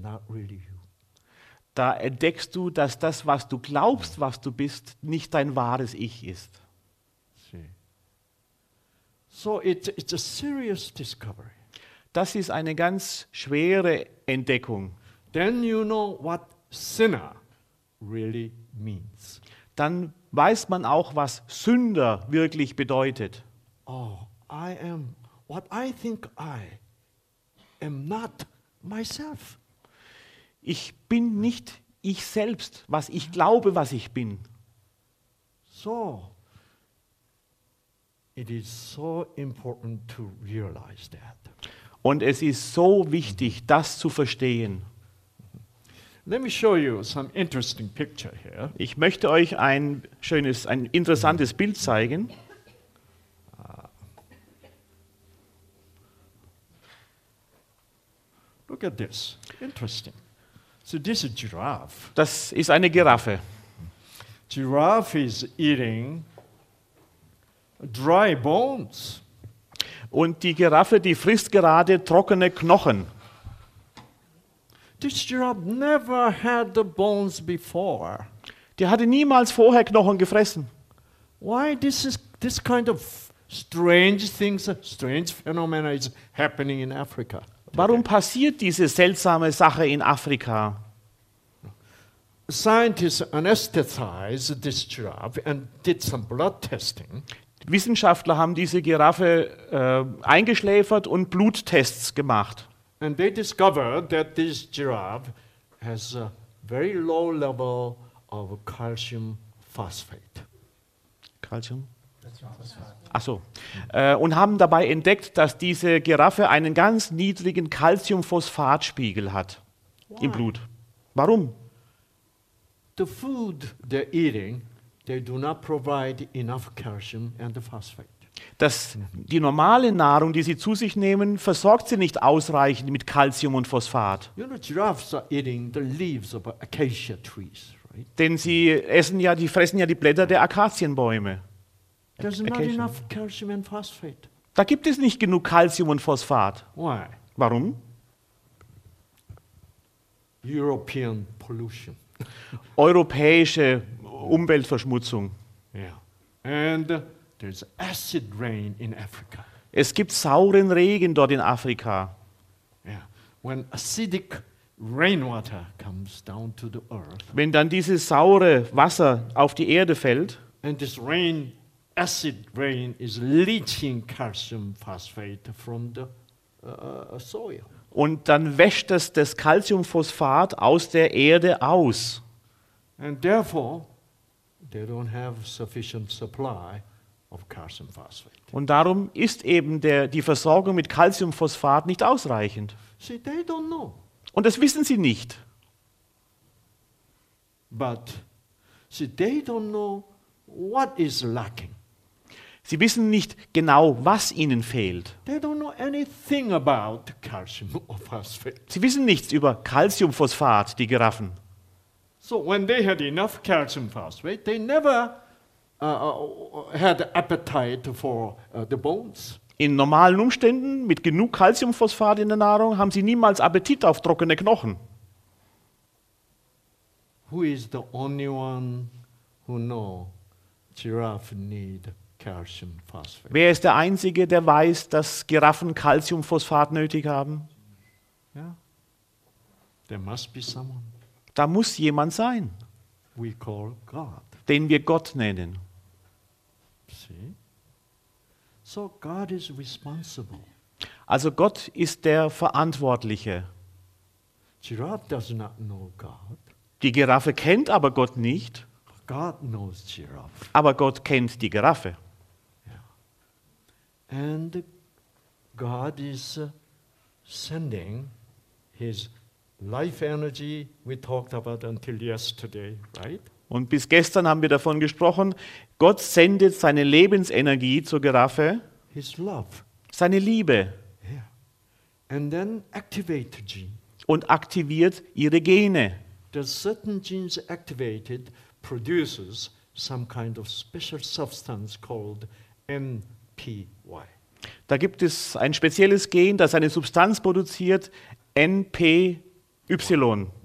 not really you. Da entdeckst du, dass das, was du glaubst, was du bist, nicht dein wahres Ich ist. See? So it's a serious discovery. Das ist eine ganz schwere Entdeckung. Then you know what sinner really means. Dann weiß man auch, was Sünder wirklich bedeutet. Oh, I am what I think I am not myself. Ich bin nicht ich selbst, was ich glaube, was ich bin. So it is so important to realize that. Und es ist so wichtig, das zu verstehen. Let me show you some interesting picture here. Ich möchte euch ein interessantes Bild zeigen. Look at this. Interesting. So this is giraffe. Das ist eine Giraffe. Giraffe is eating dry bones. Und die Giraffe, die frisst gerade trockene Knochen. This giraffe never had the bones before. Die hatte niemals vorher Knochen gefressen. Why this kind of strange things, strange phenomena is happening in Africa? Warum passiert diese seltsame Sache in Afrika? Scientists anesthetized this giraffe and did some blood testing. Wissenschaftler haben diese Giraffe eingeschläfert und Bluttests gemacht. And they discovered that this giraffe has a very low level of calcium phosphate. Calcium? Ach so. Und haben dabei entdeckt, dass diese Giraffe einen ganz niedrigen Calciumphosphatspiegel hat im Blut. Warum? The food they're eating, they do not provide enough calcium and phosphate. Die normale Nahrung, die sie zu sich nehmen, versorgt sie nicht ausreichend mit Calcium und Phosphat. You know, giraffes are eating the leaves of acacia trees, right? Denn die fressen ja die Blätter der Akazienbäume. There's not Acacia. enough calcium and phosphate. Da gibt es nicht genug Calcium und Phosphat. Why? Warum? European pollution. Europäische Umweltverschmutzung. Yeah. And there's acid rain in Africa. Es gibt sauren Regen dort in Afrika. Yeah. When acidic rainwater comes down to the earth, Wenn dann dieses saure Wasser auf die Erde fällt and this acid rain is leaching calcium phosphate from the soil. und dann wäscht es das Calciumphosphat aus der Erde aus. And therefore, they don't have sufficient supply of calcium phosphate. Und darum ist eben die Versorgung mit Calciumphosphat nicht ausreichend. See, they don't know. Und das wissen sie nicht. But, see, they don't know what is lacking. Sie wissen nicht genau, was ihnen fehlt. They don't know anything about calcium or phosphate. Sie wissen nichts über Calciumphosphat, die Giraffen. So when they had enough calcium phosphate, they never had appetite for the bones. In normalen Umständen, mit genug Calciumphosphat in der Nahrung, haben sie niemals Appetit auf trockene Knochen. Who is the only one who know giraffe need calcium phosphate? Wer ist der Einzige, der weiß, dass Giraffen Calciumphosphat nötig haben? Yeah. There must be someone Da muss jemand sein, we call God. den wir Gott nennen. See? So God is responsible. Also Gott ist der Verantwortliche. Giraffe does not know God. Die Giraffe kennt aber Gott nicht, God knows giraffe. aber Gott kennt die Giraffe. And God is sending His life energy we talked about until yesterday, right? Und bis gestern haben wir davon gesprochen, Gott sendet seine Lebensenergie zur Giraffe, His love. seine Liebe, Yeah. And then activate the gene. und aktiviert ihre Gene. The certain genes activated produces some kind of special substance called NPY. Da gibt es ein spezielles Gen, das eine Substanz produziert, NPY. Y.